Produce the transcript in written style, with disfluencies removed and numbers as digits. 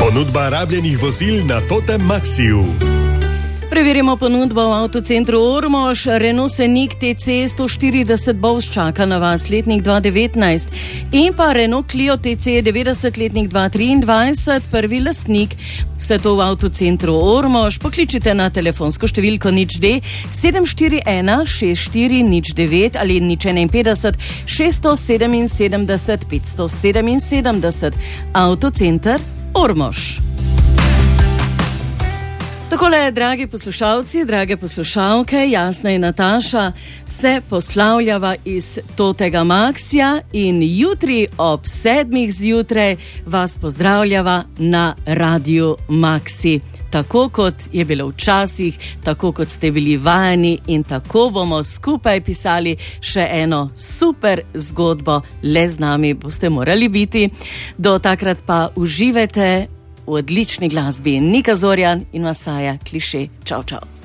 Ponudba rabljenih vozil na Totem Maxiju. Preverimo ponudbo v avtocentru Ormož. Renault Scenic TC 140 Bovs čaka na vas, letnik 2019. In pa Renault Clio TC 90, letnik 2023, prvi lastnik. Vse to v avtocentru Ormož. Pokličite na telefonsko številko 02 741 6409 ali 051 677 577. Avtocenter Ormož. Takole, dragi poslušalci, drage poslušalke, Jasna in Nataša se poslavljava iz Totega Maxija in jutri ob 7 zjutraj vas pozdravljava na Radiu Maxi. Tako kot je bilo včasih, tako kot ste bili vajeni in tako bomo skupaj pisali še eno super zgodbo. Le z nami boste morali biti. Do takrat pa uživajte v odlični glasbi. Nika Zorjan in Masaja Kliše. Čau, čau.